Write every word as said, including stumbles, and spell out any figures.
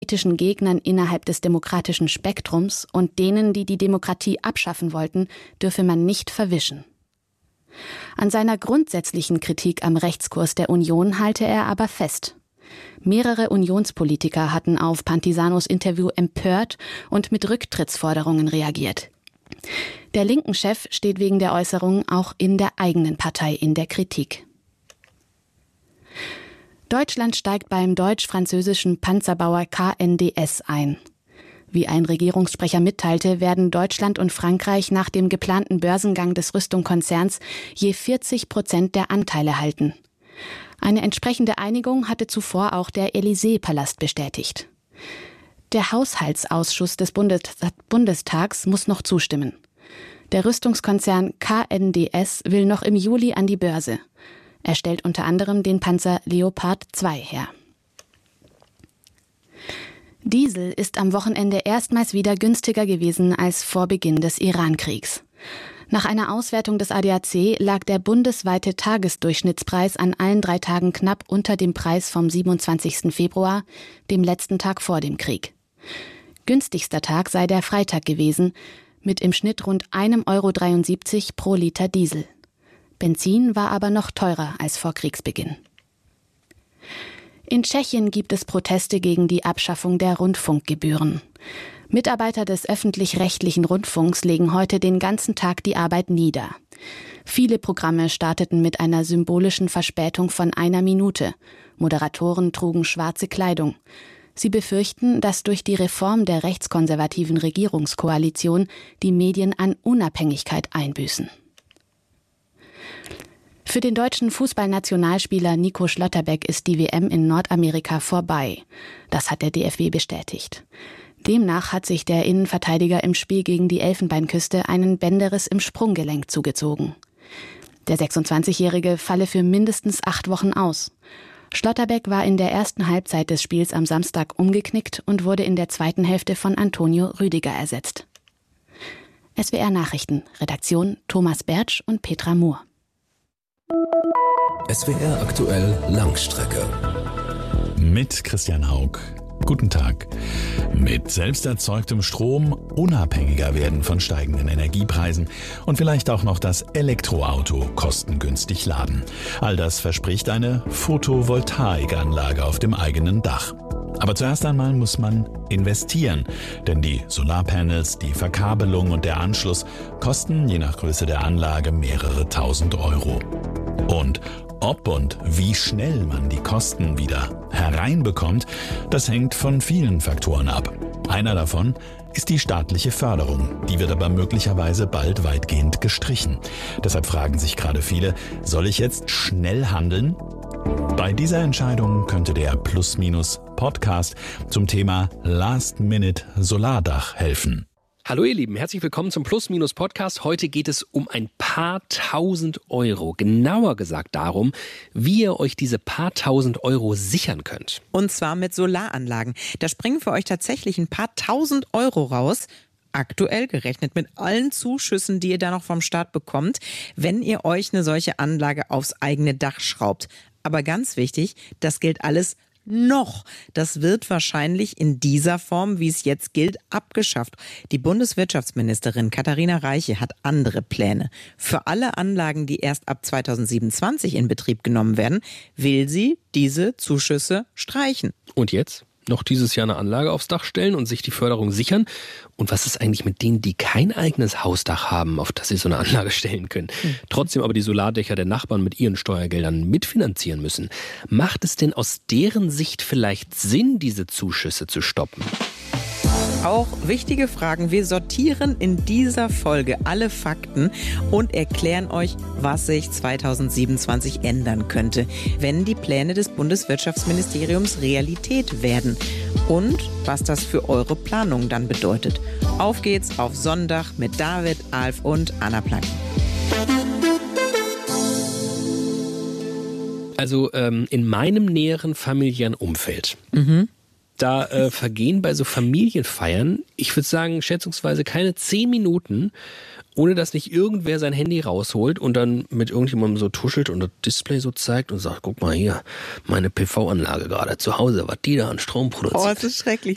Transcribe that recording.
politischen Gegnern innerhalb des demokratischen Spektrums und denen, die die Demokratie abschaffen wollten, dürfe man nicht verwischen. An seiner grundsätzlichen Kritik am Rechtskurs der Union halte er aber fest. Mehrere Unionspolitiker hatten auf Pantisanos Interview empört und mit Rücktrittsforderungen reagiert. Der linken Chef steht wegen der Äußerungen auch in der eigenen Partei in der Kritik. Deutschland steigt beim deutsch-französischen Panzerbauer K N D S ein. Wie ein Regierungssprecher mitteilte, werden Deutschland und Frankreich nach dem geplanten Börsengang des Rüstungskonzerns je vierzig Prozent der Anteile halten. Eine entsprechende Einigung hatte zuvor auch der Élysée-Palast bestätigt. Der Haushaltsausschuss des Bundes- Bundestags muss noch zustimmen. Der Rüstungskonzern K N D S will noch im Juli an die Börse. Er stellt unter anderem den Panzer Leopard zwei her. Diesel ist am Wochenende erstmals wieder günstiger gewesen als vor Beginn des Iran-Kriegs. Nach einer Auswertung des A D A C lag der bundesweite Tagesdurchschnittspreis an allen drei Tagen knapp unter dem Preis vom siebenundzwanzigsten Februar, dem letzten Tag vor dem Krieg. Günstigster Tag sei der Freitag gewesen, mit im Schnitt rund ein Euro dreiundsiebzig pro Liter Diesel. Benzin war aber noch teurer als vor Kriegsbeginn. In Tschechien gibt es Proteste gegen die Abschaffung der Rundfunkgebühren. Mitarbeiter des öffentlich-rechtlichen Rundfunks legen heute den ganzen Tag die Arbeit nieder. Viele Programme starteten mit einer symbolischen Verspätung von einer Minute. Moderatoren trugen schwarze Kleidung. Sie befürchten, dass durch die Reform der rechtskonservativen Regierungskoalition die Medien an Unabhängigkeit einbüßen. Für den deutschen Fußballnationalspieler Nico Schlotterbeck ist die W M in Nordamerika vorbei. Das hat der D F B bestätigt. Demnach hat sich der Innenverteidiger im Spiel gegen die Elfenbeinküste einen Bänderriss im Sprunggelenk zugezogen. Der sechsundzwanzigjährige falle für mindestens acht Wochen aus. Schlotterbeck war in der ersten Halbzeit des Spiels am Samstag umgeknickt und wurde in der zweiten Hälfte von Antonio Rüdiger ersetzt. S W R Nachrichten, Redaktion Thomas Bertsch und Petra Mohr. S W R aktuell Langstrecke. Mit Christian Haug. Guten Tag. Mit selbst erzeugtem Strom unabhängiger werden von steigenden Energiepreisen und vielleicht auch noch das Elektroauto kostengünstig laden. All das verspricht eine Photovoltaikanlage auf dem eigenen Dach. Aber zuerst einmal muss man investieren, denn die Solarpanels, die Verkabelung und der Anschluss kosten je nach Größe der Anlage mehrere tausend Euro. Und ob und wie schnell man die Kosten wieder hereinbekommt, das hängt von vielen Faktoren ab. Einer davon ist die staatliche Förderung. Die wird aber möglicherweise bald weitgehend gestrichen. Deshalb fragen sich gerade viele, soll ich jetzt schnell handeln? Bei dieser Entscheidung könnte der Plus-Minus-Podcast zum Thema Last-Minute-Solardach helfen. Hallo ihr Lieben, herzlich willkommen zum Plus-Minus-Podcast. Heute geht es um ein paar tausend Euro. Genauer gesagt darum, wie ihr euch diese paar tausend Euro sichern könnt. Und zwar mit Solaranlagen. Da springen für euch tatsächlich ein paar tausend Euro raus. Aktuell gerechnet mit allen Zuschüssen, die ihr da noch vom Staat bekommt, wenn ihr euch eine solche Anlage aufs eigene Dach schraubt. Aber ganz wichtig, das gilt alles noch. Das wird wahrscheinlich in dieser Form, wie es jetzt gilt, abgeschafft. Die Bundeswirtschaftsministerin Katharina Reiche hat andere Pläne. Für alle Anlagen, die erst ab zweitausendsiebenundzwanzig in Betrieb genommen werden, will sie diese Zuschüsse streichen. Und jetzt? Noch dieses Jahr eine Anlage aufs Dach stellen und sich die Förderung sichern? Und was ist eigentlich mit denen, die kein eigenes Hausdach haben, auf das sie so eine Anlage stellen können, hm. trotzdem aber die Solardächer der Nachbarn mit ihren Steuergeldern mitfinanzieren müssen? Macht es denn aus deren Sicht vielleicht Sinn, diese Zuschüsse zu stoppen? Auch wichtige Fragen. Wir sortieren in dieser Folge alle Fakten und erklären euch, was sich zweitausendsiebenundzwanzig ändern könnte, wenn die Pläne des Bundeswirtschaftsministeriums Realität werden und was das für eure Planung dann bedeutet. Auf geht's auf Sonntag mit David, Alf und Anna Plank. Also ähm, in meinem näheren familiären Umfeld. Mhm. Da äh, vergehen bei so Familienfeiern, ich würde sagen, schätzungsweise keine zehn Minuten, ohne dass nicht irgendwer sein Handy rausholt und dann mit irgendjemandem so tuschelt und das Display so zeigt und sagt, guck mal hier, meine P V-Anlage gerade zu Hause, was die da an Strom produziert. Oh, das ist schrecklich.